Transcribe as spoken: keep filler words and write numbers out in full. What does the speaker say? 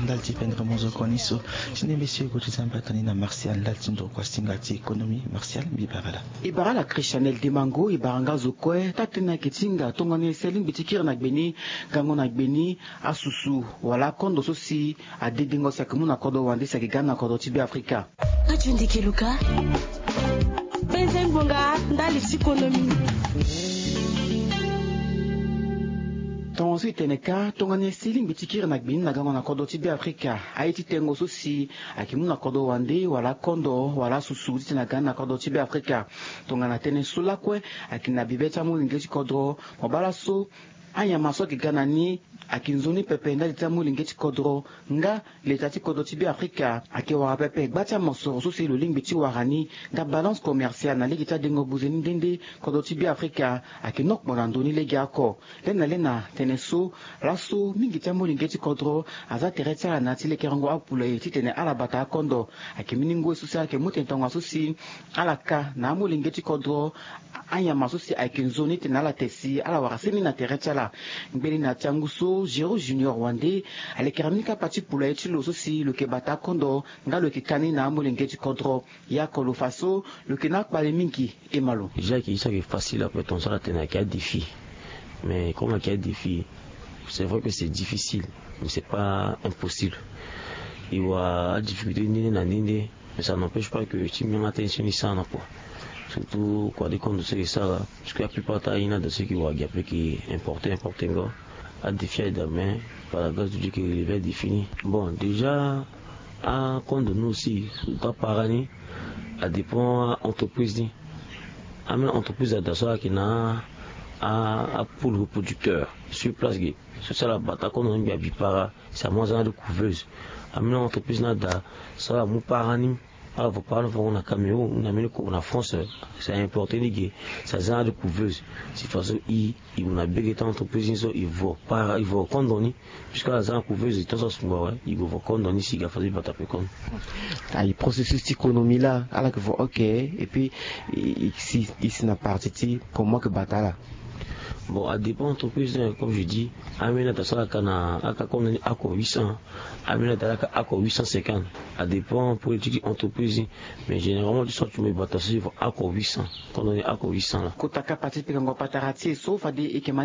ndalti pendre mozo koniso sine monsieur ko tsamba tanina Martial ndalti ndo kwa stingati economy Martial bibarala ibarala Christianel Demango ibaranga zokwe tatena ketinga tongone seling bitikira na gbeni gango na gbeni asusu wala kondo sosi adedingo sakamuna kodo wandi sakigana kodo tibi Afrika ajundi kiluka benzembonga ndali economy Tonsi teneka tongane siling bitikira na gbini na gango na kodo tibi Afrika aiti tengo sosi akimu na kodo wande wala kondo wala susu titi na gana na kodo tibi Afrika tongana tene sula kwe akina bibeta mu lingeti kodro mobala so anya maso ki gana ni akinzoni pepe nda litamu lingeti kodro nga letati kodo tibi Afrika ake wara pepe gbata moso sosi lo ling biti warani nga balance commerciale na ligita dengo buzeni dende kodo tibi Afrika ake nok morandoni legi ako lena lena teneso laso mingita mu lingeti kodro aza tereta na tile kerango apule titene ala bata kondo ake miningo sosi ake mutentonga sosi alaka na mu lingeti kodro anya masosi akinzoni tenala tesi ala waraseni na tereta la ngeli na tianguso Jero Junior Wande alekeramika pati pula etilo sosi le kebata kondo nga le kikani na amolengeti kodro ya kolo faso le kenak baleminki emalo Jacques il c'est facile après ton ça tena qu'il y a défi mais comme il y a défi c'est vrai que c'est difficile mais c'est pas impossible il y a difficulté ni na ninde mais ça n'empêche pas que tu m'as attention ça n'a pas surtout quoi des comptes de ça parce que la plupart taïna de ceux qui vont gaper qui importer importer gars à défier demain par la grâce de Dieu qui est défini bon déjà à compte de nous aussi pas par année à dépend entreprise ni à même entreprise d'assaut qui n'a à pour le producteur sur place c'est ça la bataille qu'on a bien bipara c'est moi ça de couveuse à même entreprise n'a ça la mou par année. Alors, vous parlez de Cameroun, on a mis en France, c'est important, ça a de couveuse. Si façon, il y a des entreprises, ils vont pas, ils vont condamner, puisque la zone couveuse est dans ce moment, ils vont condamner si il a fallu battre avec eux. Le processus d'économie là, alors que vous, ok, et puis, si il n'a pas parti, comment que bataille? Bon, à dépend entreprise, comme je dis, Amina Tassala Kana, Aka Kondani Ako huit cents, Amina Talaka Ako huit cent cinquante, à dépend politique entreprise, mais généralement, tu sens que tu me battes Ako huit cents, Kondani Ako huit cents là. Kotaka parti Pirango Patarati, sauf à des